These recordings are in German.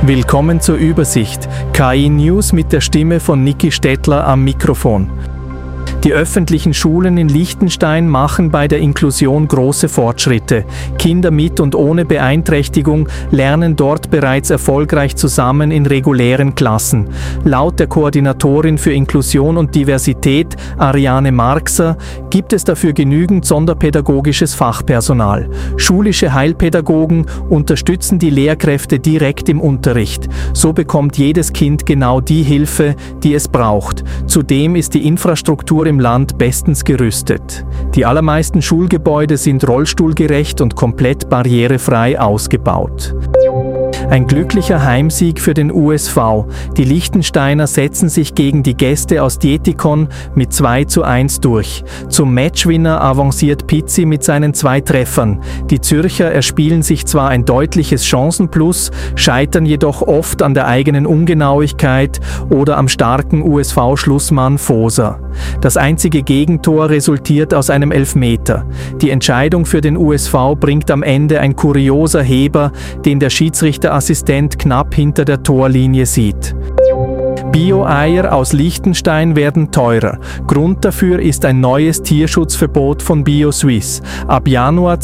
Willkommen zur Übersicht. KI News mit der Stimme von Niki Stettler am Mikrofon. Die öffentlichen Schulen in Liechtenstein machen bei der Inklusion große Fortschritte. Kinder mit und ohne Beeinträchtigung lernen dort bereits erfolgreich zusammen in regulären Klassen. Laut der Koordinatorin für Inklusion und Diversität, Ariane Marxer, gibt es dafür genügend sonderpädagogisches Fachpersonal. Schulische Heilpädagogen unterstützen die Lehrkräfte direkt im Unterricht. So bekommt jedes Kind genau die Hilfe, die es braucht. Zudem ist die Infrastruktur im Land bestens gerüstet. Die allermeisten Schulgebäude sind rollstuhlgerecht und komplett barrierefrei ausgebaut. Ein glücklicher Heimsieg für den USV. Die Liechtensteiner setzen sich gegen die Gäste aus Dietikon mit 2:1 durch. Zum Matchwinner avanciert Pizzi mit seinen 2 Treffern. Die Zürcher erspielen sich zwar ein deutliches Chancenplus, scheitern jedoch oft an der eigenen Ungenauigkeit oder am starken USV-Schlussmann Foser. Das einzige Gegentor resultiert aus einem Elfmeter. Die Entscheidung für den USV bringt am Ende ein kurioser Heber, den der Schiedsrichterassistent knapp hinter der Torlinie sieht. Bio-Eier aus Liechtenstein werden teurer. Grund dafür ist ein neues Tierschutzverbot von BioSuisse. Ab Januar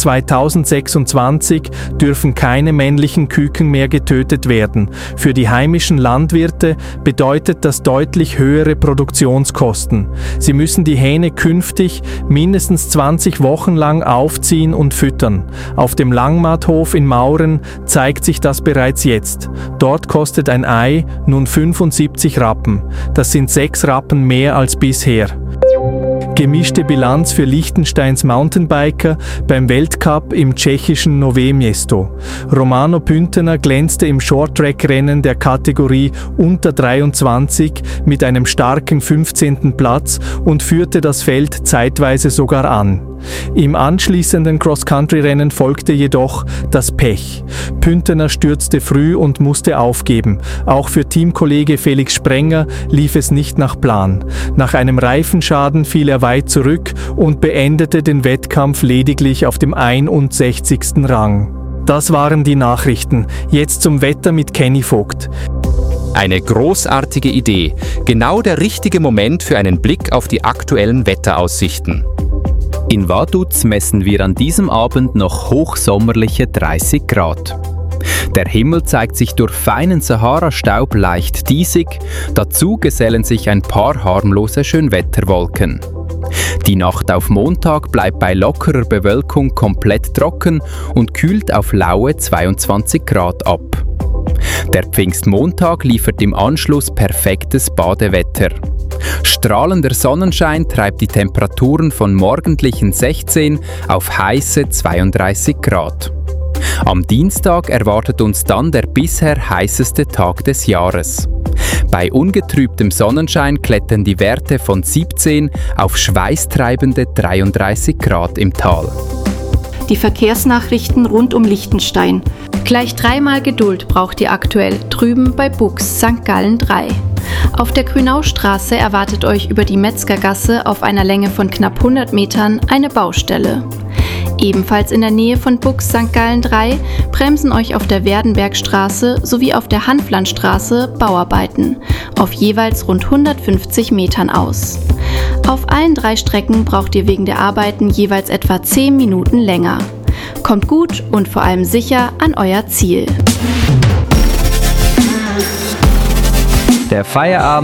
2026 dürfen keine männlichen Küken mehr getötet werden. Für die heimischen Landwirte bedeutet das deutlich höhere Produktionskosten. Sie müssen die Hähne künftig mindestens 20 Wochen lang aufziehen und füttern. Auf dem Langmaathof in Mauren zeigt sich das bereits jetzt. Dort kostet ein Ei nun 75 Rappen. Das sind 6 Rappen mehr als bisher. Gemischte Bilanz für Liechtensteins Mountainbiker beim Weltcup im tschechischen Nové Město. Romano Püntener glänzte im Shorttrack-Rennen der Kategorie unter 23 mit einem starken 15. Platz und führte das Feld zeitweise sogar an. Im anschließenden Cross-Country-Rennen folgte jedoch das Pech. Püntener stürzte früh und musste aufgeben. Auch für Teamkollege Felix Sprenger lief es nicht nach Plan. Nach einem Reifenschaden fiel er weit zurück und beendete den Wettkampf lediglich auf dem 61. Rang. Das waren die Nachrichten. Jetzt zum Wetter mit Kenny Vogt. Eine großartige Idee. Genau der richtige Moment für einen Blick auf die aktuellen Wetteraussichten. In Vaduz messen wir an diesem Abend noch hochsommerliche 30 Grad. Der Himmel zeigt sich durch feinen Sahara-Staub leicht diesig, dazu gesellen sich ein paar harmlose Schönwetterwolken. Die Nacht auf Montag bleibt bei lockerer Bewölkung komplett trocken und kühlt auf laue 22 Grad ab. Der Pfingstmontag liefert im Anschluss perfektes Badewetter. Strahlender Sonnenschein treibt die Temperaturen von morgendlichen 16 auf heiße 32 Grad. Am Dienstag erwartet uns dann der bisher heißeste Tag des Jahres. Bei ungetrübtem Sonnenschein klettern die Werte von 17 auf schweißtreibende 33 Grad im Tal. Die Verkehrsnachrichten rund um Liechtenstein. Gleich 3-mal Geduld braucht ihr aktuell drüben bei Bux St. Gallen 3. Auf der Grünaustraße erwartet euch über die Metzgergasse auf einer Länge von knapp 100 Metern eine Baustelle. Ebenfalls in der Nähe von Bux St. Gallen 3 bremsen euch auf der Werdenbergstraße sowie auf der Hanflandstraße Bauarbeiten auf jeweils rund 150 Metern aus. Auf allen 3 Strecken braucht ihr wegen der Arbeiten jeweils etwa 10 Minuten länger. Kommt gut und vor allem sicher an euer Ziel. Der Feierabend